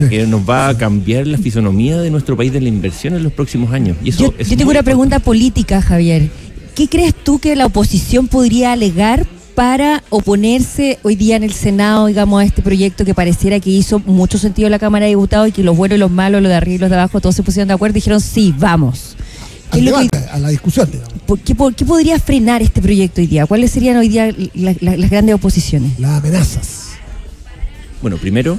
que nos va a cambiar la fisonomía de nuestro país de la inversión en los próximos años. Y eso yo tengo una pregunta política, Javier. ¿Qué crees tú que la oposición podría alegar para oponerse hoy día en el Senado, digamos, a este proyecto que pareciera que hizo mucho sentido en la Cámara de Diputados y que los buenos y los malos, los de arriba y los de abajo, todos se pusieron de acuerdo y dijeron sí, vamos? A la discusión, digamos. ¿Qué podría frenar este proyecto hoy día? ¿Cuáles serían hoy día las grandes oposiciones? Las amenazas. Bueno, primero,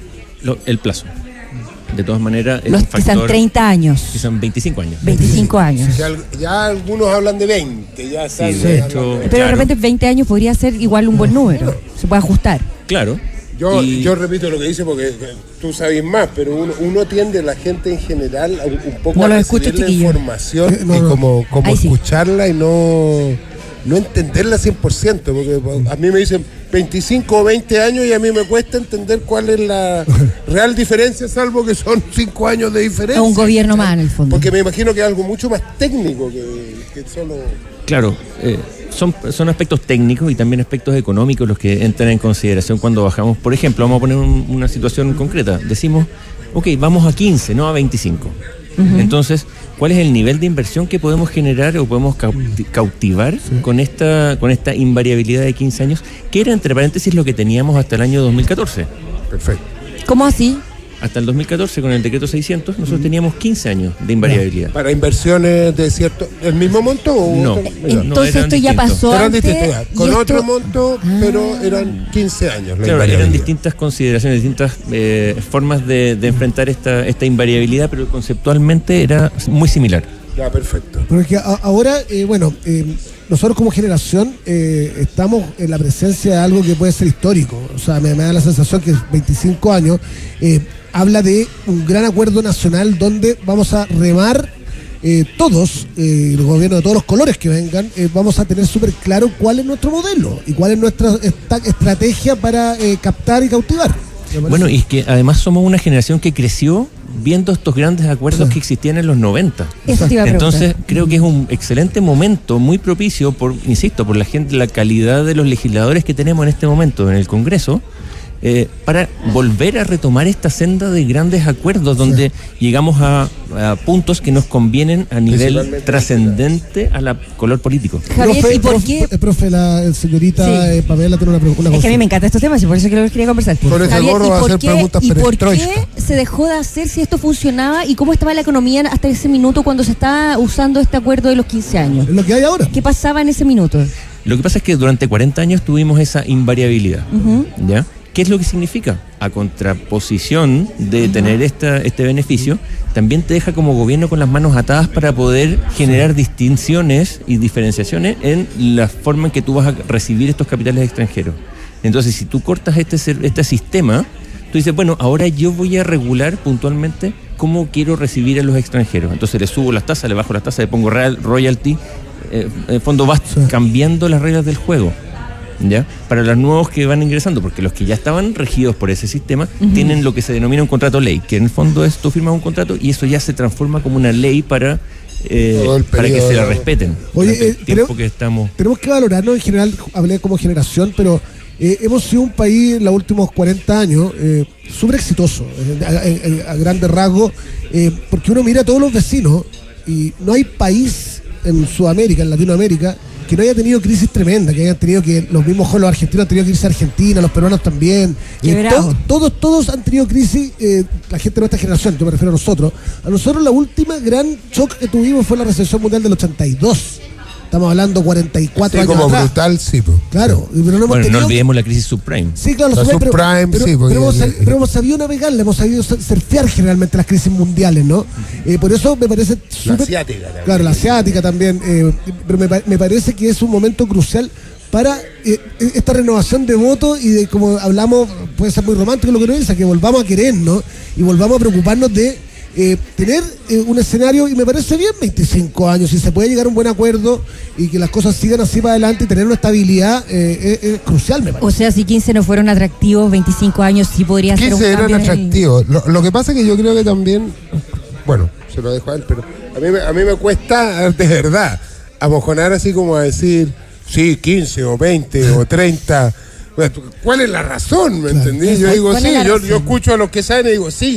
el plazo. De todas maneras, que sean 30 años. Que sean 25 años. 25 años. Ya algunos hablan de 20, ya saben. Sí, de hecho, pero de repente 20 años podría ser igual un buen número. Se puede ajustar. Claro. Yo repito lo que dice porque tú sabes más, pero uno tiende, la gente en general, un poco a recibir la información y como escucharla y no entenderla 100%, porque a mí me dicen 25 o 20 años y a mí me cuesta entender cuál es la real diferencia, salvo que son 5 años de diferencia. Es un gobierno más en el fondo. Porque me imagino que es algo mucho más técnico que solo... Claro, son aspectos técnicos y también aspectos económicos los que entran en consideración cuando bajamos. Por ejemplo, vamos a poner una situación concreta. Decimos, ok, vamos a 15, no a 25. Uh-huh. Entonces, ¿cuál es el nivel de inversión que podemos generar o podemos cautivar con esta invariabilidad de 15 años? Que era, entre paréntesis, lo que teníamos hasta el año 2014. Perfecto. ¿Cómo así? Hasta el 2014, con el decreto 600, nosotros teníamos 15 años de invariabilidad. ¿Para inversiones de ¿el mismo monto o no? Otro? Entonces esto ya pasó antes. Con otro monto, pero eran 15 años. Claro, eran distintas consideraciones, distintas formas de enfrentar esta invariabilidad, pero conceptualmente era muy similar. Ya, perfecto. Pero es que ahora, nosotros como generación estamos en la presencia de algo que puede ser histórico. O sea, me da la sensación que 25 años habla de un gran acuerdo nacional donde vamos a remar todos, el gobierno de todos los colores que vengan, vamos a tener súper claro cuál es nuestro modelo y cuál es nuestra estrategia para captar y cautivar. Bueno, y es que además somos una generación que creció viendo estos grandes acuerdos que existían en los 90. Entonces creo que es un excelente momento, muy propicio por la calidad de los legisladores que tenemos en este momento en el Congreso, para volver a retomar esta senda de grandes acuerdos donde llegamos a puntos que nos convienen a nivel trascendente a la color político. Javier, ¿y por qué? Profe, la señorita Pamela tiene una pregunta. Es que a mí me encantan estos temas y por eso que quería conversar. Por ese gorro va a hacer preguntas perestroicas. ¿Y por qué se dejó de hacer si esto funcionaba y cómo estaba la economía hasta ese minuto cuando se estaba usando este acuerdo de los 15 años? Es lo que hay ahora. ¿Qué pasaba en ese minuto? Lo que pasa es que durante 40 años tuvimos esa invariabilidad, ¿ya? ¿Qué es lo que significa? A contraposición de tener este beneficio, también te deja como gobierno con las manos atadas para poder generar distinciones y diferenciaciones en la forma en que tú vas a recibir estos capitales extranjeros. Entonces, si tú cortas este sistema, tú dices, bueno, ahora yo voy a regular puntualmente cómo quiero recibir a los extranjeros. Entonces le subo las tasas, le bajo las tasas, le pongo royalty. En el fondo vas cambiando las reglas del juego, ¿ya? Para los nuevos que van ingresando, porque los que ya estaban regidos por ese sistema tienen lo que se denomina un contrato ley, que en el fondo es tú firmas un contrato y eso ya se transforma como una ley para que se la respeten. Oye, tenemos que valorarnos en general, hablé como generación, pero hemos sido un país en los últimos 40 años súper exitoso, a grandes rasgos, porque uno mira a todos los vecinos y no hay país en Sudamérica, en Latinoamérica, que no haya tenido crisis tremenda, que hayan tenido que los argentinos han tenido que irse a Argentina, los peruanos también, todos han tenido crisis, la gente de nuestra generación, yo me refiero a nosotros la última gran shock que tuvimos fue la recesión mundial del 82. Estamos hablando 44 años como atrás. Brutal, sí. Po. Claro. Pero no no olvidemos la crisis subprime. Sí, claro. La subprime, pero hemos sabido navegarla, hemos sabido surfear generalmente las crisis mundiales, ¿no? Por eso me parece La asiática también. Claro, la asiática también. Pero me parece que es un momento crucial para esta renovación de votos y de, como hablamos, puede ser muy romántico lo que nos dice, que volvamos a querernos y volvamos a preocuparnos de tener un escenario, y me parece bien 25 años, si se puede llegar a un buen acuerdo y que las cosas sigan así para adelante y tener una estabilidad es crucial, me parece. O sea, si 15 no fueron atractivos, 25 años sí podría ser un 15 cambio. eran atractivos. Lo que pasa es que yo creo que también, bueno, se lo dejo a él, pero a mí me cuesta de verdad amojonar así como a decir, sí, 15 o 20 o 30. ¿Cuál es la razón? ¿Me entendí? Yo digo, sí, yo escucho a los que saben y digo, sí,